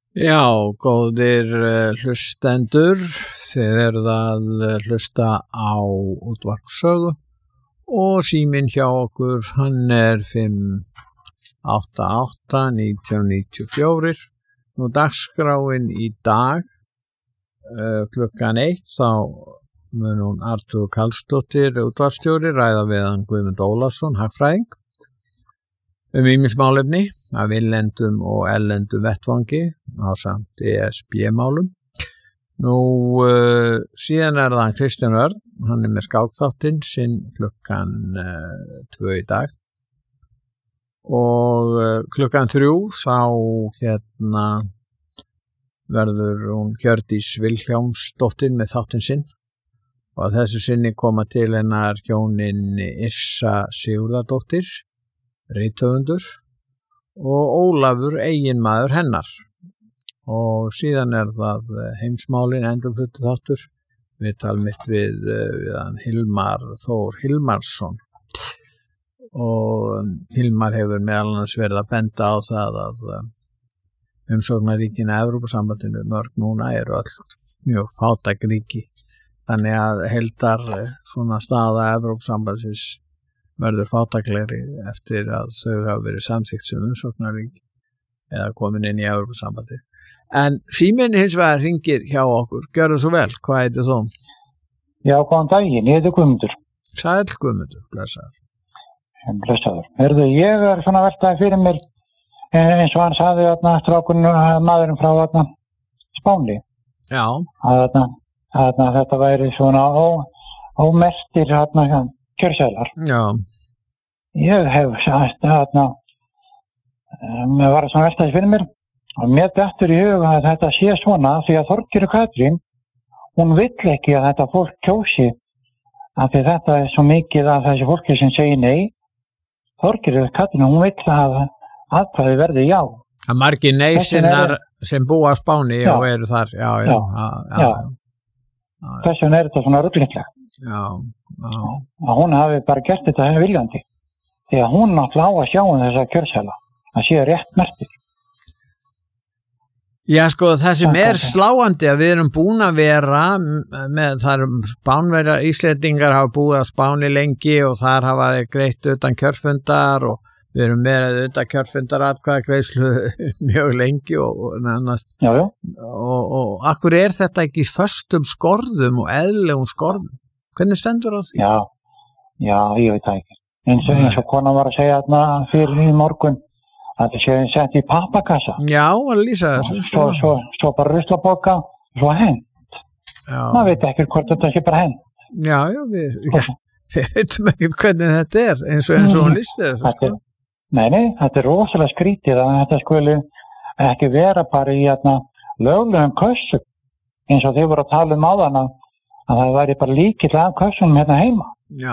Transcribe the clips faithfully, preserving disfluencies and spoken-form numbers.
Já, góðir hlustendur, þið eruð að hlusta á útvarpssögu og síminn hjá okkur, hann er fimm átta átta nítján níutíu og fjögur. Nú dagskráin í dag, uh, klukkan eitt, þá mun hún Artur Karlsdóttir, útvarpsstjóri, ræða við hann Guðmund Ólafsson, hagfræðing, um ýmis málefni af innlendum og erlendum vettvangi ásamt E S B-málum. Nú uh, síðan er það Kristján Örn, hann er með skákþáttinn sinn klukkan uh, tvö í dag og uh, klukkan þrjú þá hérna verður hún Hjördís Vilhjálmsdóttir með þáttinn sinn og að þessu sinni koma til hennar hjónin Yrsa Sigurðardóttir, rithöfundur, og Ólafur eiginmaður hennar. Og síðan er það heimsmálin endurflutti þáttur, við talum mitt við, við hann Hilmar Þór Hilmarsson. Og Hilmar hefur meðal annars verið að benda á það að umsóknarríkin að Evrópusambandinu mörg núna eru öll mjög fátæk ríki. Þannig að heildar svona staða Evrópusambandsins verður fátæklegri eftir að þau hafa verið samþykkt sem umsóknarríki eða komin inn í Evrópusambandið. En síminn hins vegar hringir hjá okkur. Gjörðu svo vel, hvað heitir þú? Já, góðan daginn, ég heiti Guðmundur. Sæll Guðmundur, blessaður. Blessaður. Herðu, ég er svona veltaði fyrir mér eins og hann sagði þarna strákurinn maðurinn frá þarna Spáni. Já. Að þarna, þarna þetta væri svona ó, ómertir þarna kjörseðlar. Já. Ég hef sagt þarna, mér var svona veltaði fyrir mér og mér dettur í huga að þetta sé svona því að Þorgerður Katrín, hún vill ekki að þetta fólk kjósi af því þetta er svo mikið af þessi fólki sem segir nei. Þorgerður Katrín, hún vill að atkvæði verði já. Það margir nei-sinnar sem búa á Spáni já. Og eru þar. Já, já. já. já. já. já. Þess vegna er þetta svona ruglinglega. Já, já. Að hún hafi bara gert þetta viljandi. Því að hún náttúrulega á að sjá um þessa kjörseðla. Það sé rétt merktir. Já, sko, það sem er sláandi að við erum búin að vera með, þar Spánverja Íslendingar hafa búið á Spáni lengi og þar hafa þeir greitt utan kjörfundar og við erum með utan kjörfundar atkvæðagreiðslu mjög lengi og, og nánast. Já, já. Og, og akkur er þetta ekki í föstum skorðum og eðlegum skorðum? Hvernig stendur á því? Já, já, ég veit það ekki. Eins og, eins og konan var að segja þarna fyrir í morgun að það sé sett í pappakassa. Já, að lýsa þessu. Svo, svo, svo bara ruslaboka, svo hent. Já. Maður veit ekki hvort þetta sé bara hent. Já, já, við, já, við veitum ekki hvernig þetta er, eins og, eins og hún lýsti þessu. Sko. Nei, nei, þetta er rosalega skrítið að þetta skuli ekki vera bara í hérna löglegum kössum, eins og þið voru að tala um áðan að, að það væri bara líkill af kössunum hérna heima. Já.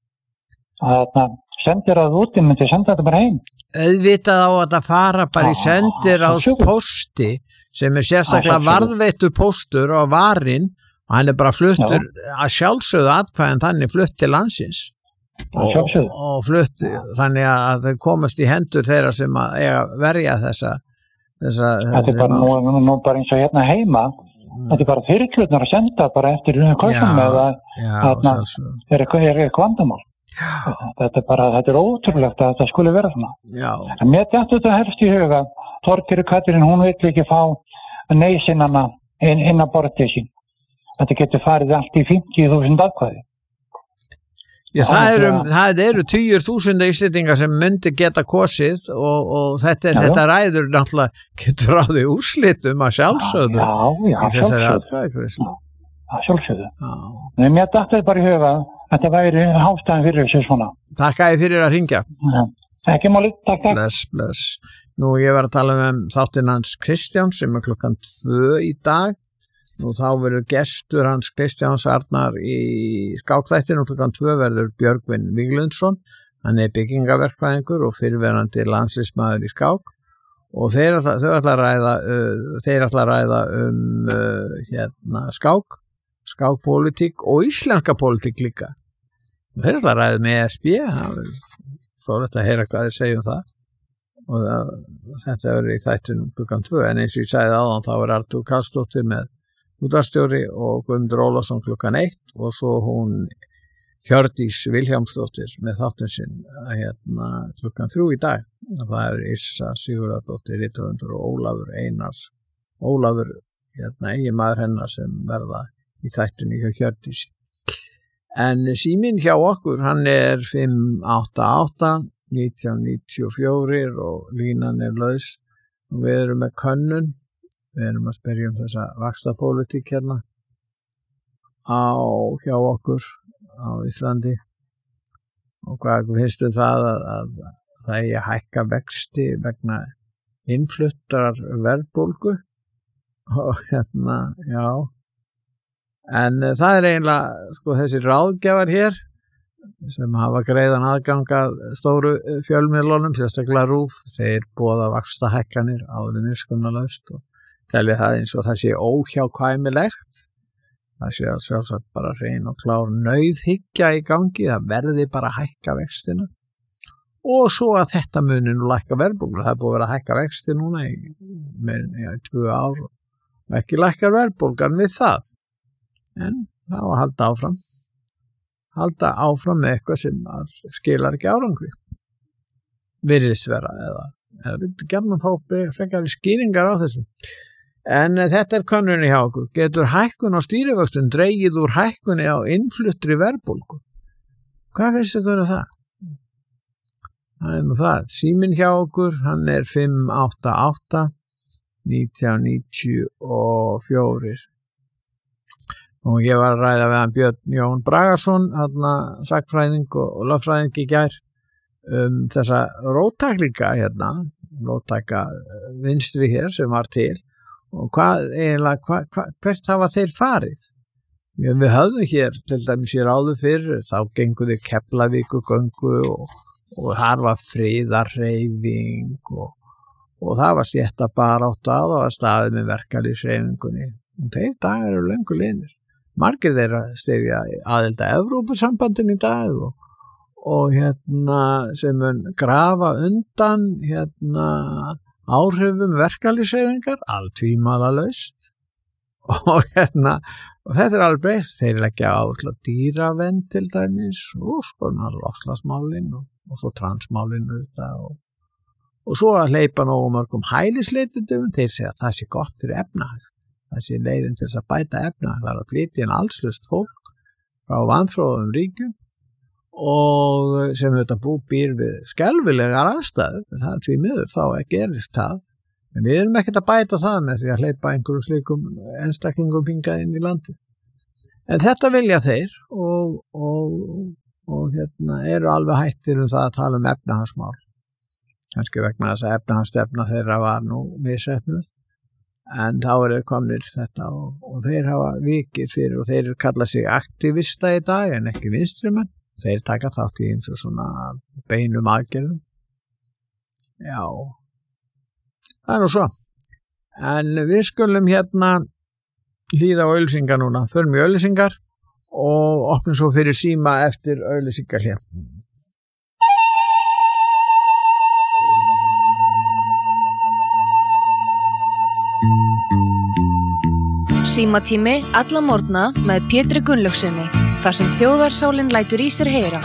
Að þetta sendir að úti, myndi senda þetta bara heim. Auðvitað á að það fara bara í sendir á posti sem er sérstaklega varðveittur póstur á varinn og hann er bara fluttur já. Að sjálfsögðu atkvæðan þannig flutt til landsins og, og flutt þannig að það komast í hendur þeirra sem að eiga verja þessa, þessa þetta er bara nú, nú bara eins og hérna heima mm. þetta er bara fyrirklutnar að senda bara eftir köstum eða þarna er eitthvað vandamál. Þetta er bara, þetta er ótrúlegt að þetta skulle vera svona. Já. En mér þetta þetta helst í huga, Þorgerður Katrín, hún vill ekki fá nei-sinnana inn, inn á borðið sín. Þetta getur farið allt í fimmtíu þúsund atkvæði. Já, það eru, það eru tugir þúsunda Íslendingar sem myndi geta kosið og, og þetta, er, þetta ræður náttúrulega getur ráðið úrslitum að sjálfsögðu. Já, já, sjálfsögðu. Já, sjálfsögðu. En mér þetta bara í huga þetta væri hástæðan fyrir þessu svona. Takk að ég fyrir að hringja. Ja. Ekki máli, takk, takk. Bless, bless. Nú ég var að tala um þáttinn hans Kristján sem er klukkan tvö í dag. Nú þá verður gestur hans Kristjáns Arnar í skákþættinu og klukkan tvö verður Björgvin Víglundsson. Hann er byggingaverkfræðingur og fyrirverandi landsliðsmaður í skák. Og þeir ætla að ræða, uh, þeir ætla að ræða um uh, hérna skák. skákpólitík og íslenska pólitík líka. Þeir ætla að ræða með E S B, svo er þetta að heyra hvað þeir segja um það. og það, þetta er í þættinum klukkan tvö, en eins og ég sagði áðan þá er Artúr Karlsdóttir með útvarpsstjóri og Guðmundur Ólafsson klukkan eitt og svo hún Hjördís Vilhjálmsdóttir með þáttinn sinn hérna klukkan þrjú í dag. Það er Yrsa Sigurðardóttir rithöfundur og Ólafur Einars Ólafur hérna eiginmaður hennar sem verða í þættinu hjá Hjördísi. En síminn hjá okkur, hann er fimm átta átta nítján níutíu og fjögur og línan er laus og við erum með könnun, við erum að spyrja um þessa vaxtapólitík hérna á hjá okkur á Íslandi og hvað finnstu það að, að það eigi að hækka vexti vegna innfluttar verðbólgu og hérna, já en uh, það er eiginlega sko þessi ráðgjafar hér sem hafa greiðan aðgang að stóru fjölmiðlunum, sérstaklega RÚV, þeir boða vaxtahækkanir áður miskunnarlaust og telja það eins og það sé óhjákvæmilegt. Það sé að sjálfsagt bara hrein og klár nauðhyggja í gangi, það verði bara að hækka vextina. Og svo að þetta muni nú lækka verðbólgu, það er búið að vera að hækka vexti núna í meira en ja, tvö ár og ekki lækkar verðbólgan við það. En það var að halda áfram. halda áfram með eitthvað sem skilar ekki árangri. Virðist vera eða, eða við gerðum að fá frekari skýringar á þessu. En þetta er könnunni hjá okkur. Getur hækkun á stýrivöxtum dregið úr hækkunni á innfluttri verðbólgu? Hvað finnst ykkur um það? Það er nú það. Síminn hjá okkur, hann er fimm átta átta nítján níutíu og fjögur. Og ég var að ræða við hann Björn Jón Bragason, hérna sagnfræðing og, og lögfræðing í gær um þessa róttæklinga hérna, róttæka vinstri hér sem var til og hvað eiginlega, hva, hva, hvert hafa þeir farið? Já, við höfðum hér til dæmis í ráðu fyrr, þá genguðu Keflavíkurgöngu og, og þar var friðarhreyfing og, og það var stéttabarátta og það var staðið með verkalýðshreyfingunni. Og þeir dagar eru löngu liðnir. Margir þeirra styðja aðild að Evrópusambandinu í dag og, og hérna sem mun grafa undan hérna áhrifum verkalýðshreyfingar altvímælalaust og hérna og þetta er alveg breyst, þeir leggja áherslu á dýravernd til dæmis og skoðunar loftslagsmálin og, og svo transmálin og, og svo að hleypa nógu mörgum hælisleitendum, þeir segja að það sé gott fyrir efnahag. Það sé leiðin til þess að bæta efnahag, það er að flytja inn allslaust fólk frá vanþróuðum ríkjum og sem þetta bú býr við skelfilegar aðstæður, það er því miður þá að gerist það. En við erum ekkert að bæta það með því að hleypa einhverjum slíkum einstaklingum hingað inn í landi. En þetta vilja þeir og, og, og hérna, eru alveg hættir um það að tala um efnahagsmál. Kannski vegna þess að efnahagsstefna þeirra var nú misheppnuð. En þá eru komnir þetta og, og þeir hafa vikið fyrir og þeir kalla sig aktivista í dag en ekki vinstrimenn. Þeir taka þátt í eins og svona beinum aðgerðum. Já, það er nú svo. En við skulum hérna hlýða á auglýsingar núna. Förum í auglýsingar og opnum svo fyrir síma eftir auglýsingar hér. Símatími alla morgna með Pétri Gunnlaugsssyni, þar sem þjóðarsálin lætur í sér heyra.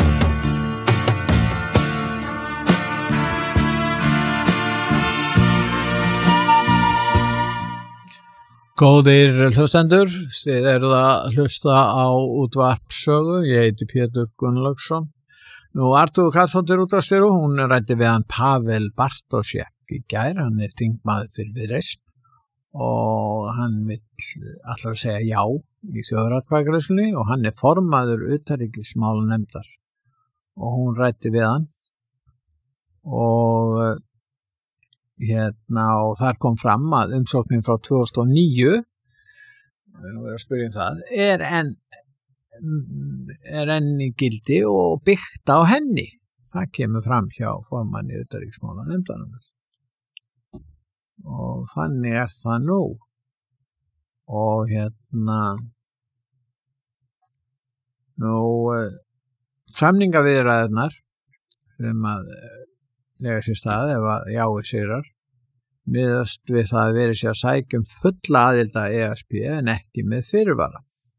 Góðir hlustendur, þið eruð að hlusta á útvarpssögu, ég heiti Pétur Gunnlaugsson. Nú Artúr Karlsdóttir útvarpsstjóri, hún ræddi við hann Pavel Bartošek í gær, hann er þingmaður fyrir Viðreisn og hann vill allar að segja já í þjóðaratkvæðagreiðslunni og hann er formaður utanríkismálanefndar og hún ræddi við hann og hérna og þar kom fram að umsóknin frá tvö þúsund og níu nú er að spyrja um það er enn er enn í gildi og byggt á henni. Það kemur fram hjá formanni utanríkismálanefndarinnar. Og þannig er það nú og hérna nú samningaviðræðurnar sem að lega sér stað ef að jái sigrar miðast við það að verið sér að sækja um fulla aðild að E S B en ekki með fyrirvara.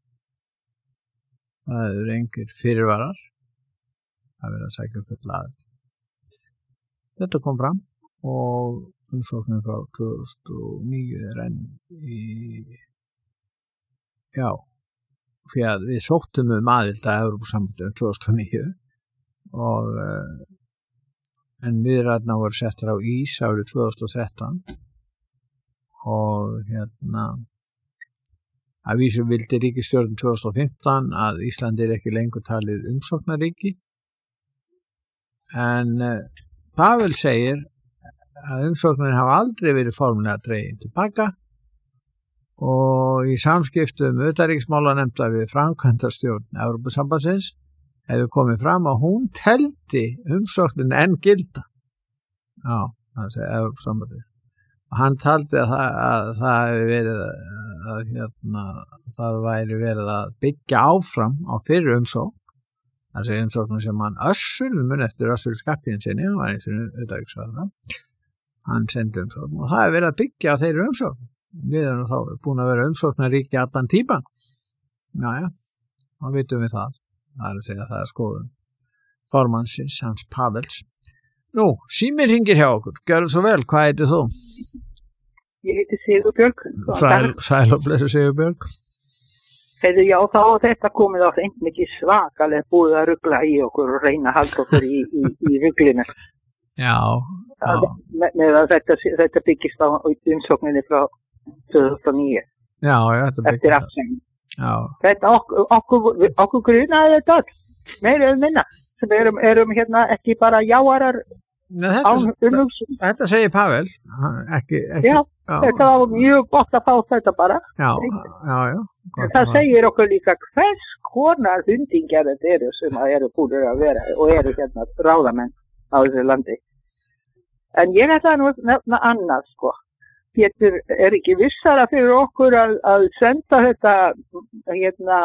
Það eru engir fyrirvarar að vera að sækja um fulla aðild. Þetta kom fram og umsóknin frá tvö þúsund og níu er enn í já, því að við sóttum um aðild að Evrópusambandinu tvö þúsund og níu og uh, en viðræðurnar voru settar á ís árið tvö þúsund og þrettán og hérna að vísu vildi ríkisstjórnin tvö þúsund og fimmtán að Ísland er ekki lengur talið umsóknaríki en uh, Pavel segir að umsóknin hafa aldrei verið formlega dregin tilbaka og í samskiptum utanríkismálanefndar við framkvæmdastjórn Evrópusambandsins hefur komið fram að hún teldi umsóknin enn gilda. Já, það segir Evrópusambandið. Og hann taldi að það, að það hefði verið að hérna, það væri verið að byggja áfram á fyrir umsókn. Það segir umsóknin sem hann Össur, mun eftir Össur Skarphéðinssyni, hann var eins og utanríkisráðherra. Hann sendi umsókn og það hefur verið að byggja á þeirri umsókn. Við erum þá búin að vera umsóknaríki allan tíman. Jæja, þá vitum við það. Það er að segja að það er skoðun formannsins, hans Pavels. Nú, síminn hringir hjá okkur. Gjörðu svo vel, hvað heitir þú? Ég heiti Sigurbjörg. Sæl, sæl og blessu Sigurbjörg. Heiðu, já, þá á þetta komið á einn mikið svakalega búið að rugla í okkur og reyna að halda okkur í, í, í ruglinu. Já, já. Með, með að þetta, þetta byggist á umsókninni frá tvö þúsund og níu. Já, já, þetta byggist. Eftir afsæðin. Já. Þetta okkur, okkur, okkur grunaði þetta all, meira eða minna, sem erum, erum hérna ekki bara jáarar án umhugsun. Þetta segir Pavel, ekki, ekki. Já, já, þetta var mjög gott að fá þetta bara. Já, já, já. Það segir okkur líka hvers konar hundingjar þetta eru sem eru búin að vera og eru hérna ráðamenn á þessu landi. En ég ætla nú að nefna annað, sko. Pétur, er ekki vissara fyrir okkur að, að senda þetta hérna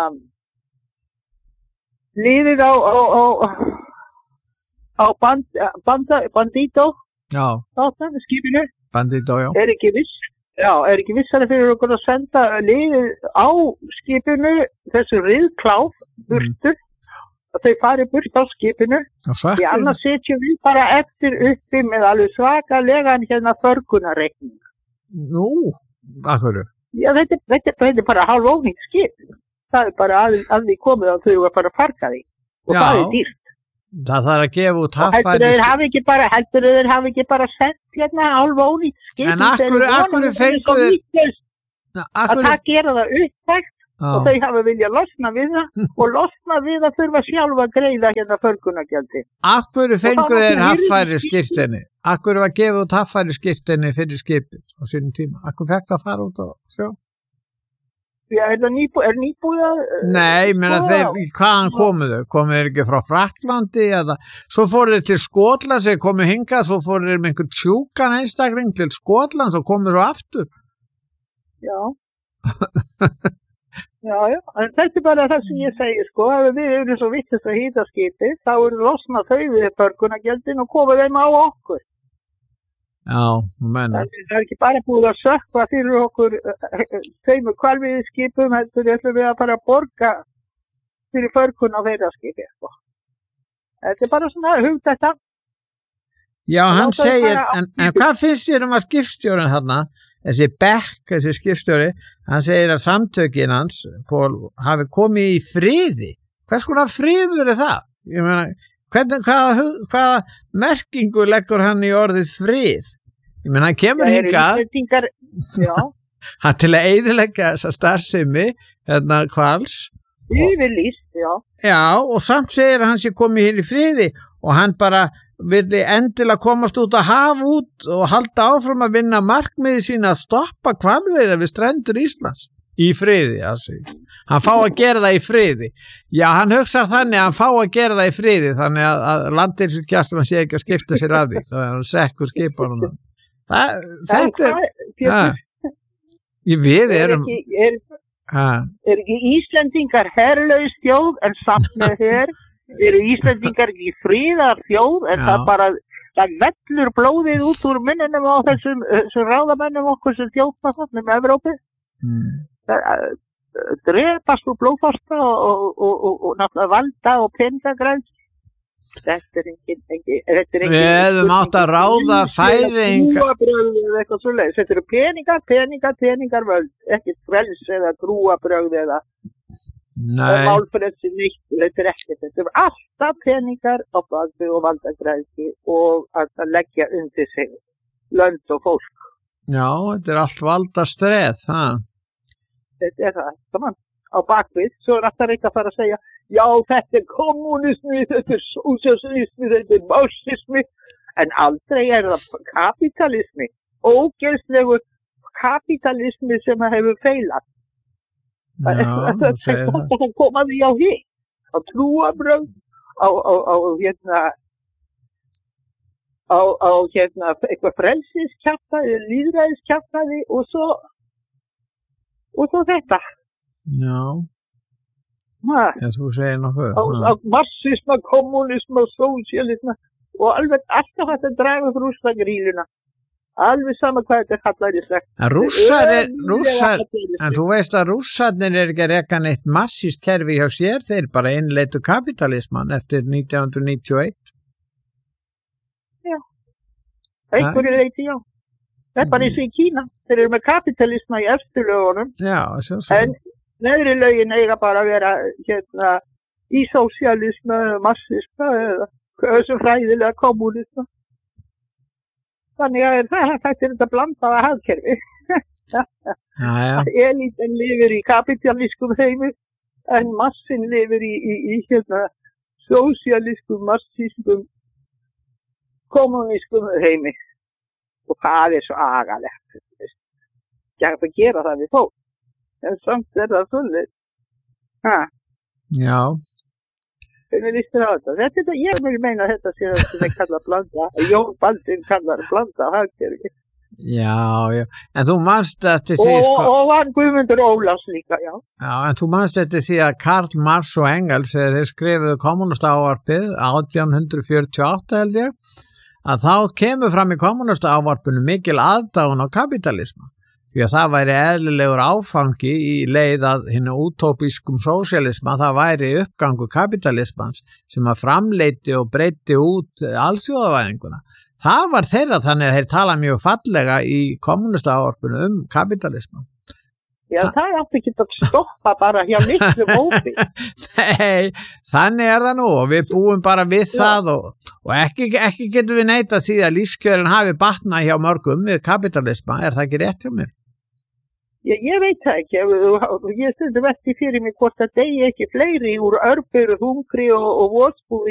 liðið á, á, á, á band, banda, bandító já. Á það, skipinu. Bandító, já. Er ekki viss, já, er ekki vissara fyrir okkur að senda liðið á skipinu, þessu riðkláf, burtu, mm. að þau fari burt á skipinu. Því annars setjum við bara eftir uppi með alveg svakalegan hérna förgunarreikning. Nú, af hverju? Já, þetta, þetta, þetta er bara hálf ónýtt skip. Það er bara að, að því komið að þau að fara að farga því. Og já, það er dýrt. Það þarf að gefa út haffæri skip. Heldur þeir hafi ekki bara, heldur þeir hafi ekki bara sett hérna hálf ónýtt skip. En af hverju, af hverju fengu þeir? Að það gera það upptækt og þau hafa viljað losna við það og losna við að þurfa sjálf að greiða hérna förgunargjaldi. Af hverju fengu þeir haffæri skírteini? Af hverju var gefið út haffæri skírteini fyrir skipið á sínum tíma? Af hverju fekk það að fara út á sjó? Já, er það nýbúið? Er nýbúið að... Nei, menn að þeir, hvaðan komuðu? Komuðu þeir ekki frá Frakklandi eða... Svo fóru þeir til Skotlands, þeir komu hingað, svo fóru þeir með einhvern sjúkan einstakling til Skotlands og komu svo aftur. Já. Já, já, en þetta er bara það sem ég segi, sko, ef við erum svo vittist að hýta skipið, þá er losna þau við förgunargjöldin og koma þeim á okkur. Já, menna. Það er ekki bara búið að sökva fyrir okkur þeim hvalviði skipum, heldur ætlum við að fara að borga fyrir förgun á þeirra skipið, sko. Þetta er bara svona hugt þetta. Já, hann segir, bara... en, en hvað finnst þér um að skipstjórinn þarna? Þessi Beck, þessi skipstjóri, hann segir að samtökin hans, Pól, hafi komið í friði. Hvers konar friður er það? Ég meina, hvernig, hvaða, hvaða merkingu leggur hann í orðið frið? Ég meina, hann kemur hingað, hann til að eyðileggja þessa starfsemi, hérna hvals. Yfirlýst, já. Já, og samt segir að hann sé komið hér í friði og hann bara villi endilega komast út að hafa út og halda áfram að vinna markmiði sína að stoppa hvalveiðar við strendur Íslands í friði, altså. Hann fá að gera það í friði. Já, hann hugsar þannig að hann fá að gera það í friði þannig að, að landhelgisgæslan sé ekki að skipta sér af því, þá er hann sekkur skipunum. Það, þetta er, það, við erum, er ekki, er, er ekki Íslendingar herlaus þjóð en samt með hér? Eru Íslendingar ekki fríðar þjóð en já. Það bara það vellur blóðið út úr munninum á þessum, þessum ráðamennum okkur sem þjóta þarna með Evrópu. Mm. Það drepast úr blóðfasta og, og, og, og, og náttúrulega valda og peningagræns. Þetta er engin, engin, þetta er engin... Við hefðum átt að ráða færinga... Þetta eru peningar, peningar, peningar völd, ekki frels eða grúabrögð eða málfrelsi nýtt, þetta er ekkert. Þetta eru alltaf peningar á bakvið og valdagræðki og að leggja undir sig lönd og fólk. Já, þetta er allt valdastreð, ha? Þetta er það, saman, á bakvið, svo er alltaf ekki að fara að segja já, þetta er kommunismi, þetta er sósialismi, þetta er marxismi, en aldrei er það kapitalismi, ógeðslegur kapitalismi sem hefur feilað. Já, þú segir það. Það er komað í á hitt, á trúabrögð, á, á, á, hérna, á, á, hérna, eitthvað frelsiskjaftaði, lýðræðiskjaftaði og svo, og svo þetta. Já. Já, þú segir nokkuð. Á, á marxisma, kommunisma, sósialisma og alveg alltaf hægt að draga upp rússagríluna. Alveg sama hvað þetta kallar í slegt. En rússar er, rússar, en þú veist að rússarnir er ekki að reka neitt massíst kerfi hjá sér, þeir bara innleitu kapitalisman eftir nítján hundruð níutíu og eitt. Já, einhverju leiti já. Það er bara eins og í Kína, þeir eru með kapitalisma í efstu lögunum. Já, svo svo. En neðri lögin eiga bara að vera hérna, í sósialisma, marxisma eða þessum hræðilega kommunisma. Þannig að það er þetta blandaða hagkerfi. Eliten lifir í kapitalískum heimi en massin lifir í, í, í hérna, sósialiskum, marxiskum, kommuniskum heimi. Og það er svo agalegt. Ég hef að gera það við fólk. En samt er það svolítið. Ha. Já. Hvernig líst þér á þetta? Þetta, ég vil meina þetta sem það kallar blanda. Jón Baldvin kallar blanda hagkerfi. Já, já. En þú manst eftir því... Og, sko... og hann Guðmundur Ólafs líka, já. Já, en þú manst eftir því að Karl Marx og Engels, þegar þeir skrifuðu kommunistávarpið átján hundruð fjörutíu og átta held ég, að þá kemur fram í kommunistávarpinu mikil aðdáun á kapitalisma. Því að það væri eðlilegur áfangi í leið að hinna útópískum sósialisma, það væri uppgangu kapitalismans sem að framleiti og breyti út alþjóðavæðinguna. Það var þeirra þannig að þeir tala mjög fallega í kommunistávarpinu um kapitalisman. Já, Þa það átti ekki að stoppa bara hjá litlum hópi. Nei, þannig er það nú og við búum bara við Já. það og, og ekki, ekki getum við neitað því að lífskjörin hafi batnað hjá mörgum við kapitalisma, er það ekki rétt hjá mér? Ég, ég veit það ekki, ég stundum eftir fyrir mig hvort að degi ekki fleiri úr örbir, hungri og, og vótsbúi